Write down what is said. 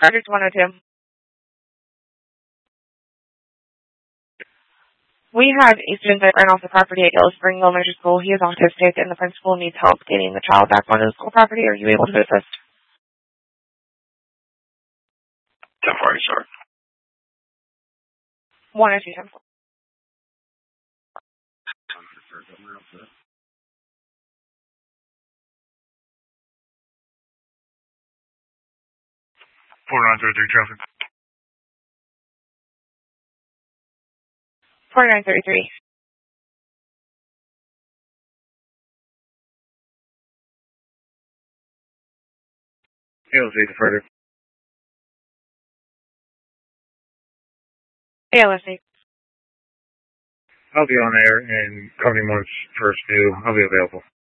Project 102. We have a student that ran off the property at Yellow Spring Elementary School. He is autistic, and the principal needs help getting the child back onto the school property. Are you able to assist? 1040, sir. 102, 10-4. Traffic. 4933. ALC further. ALSA. I'll be on air, and Company 1's first view. I'll be available.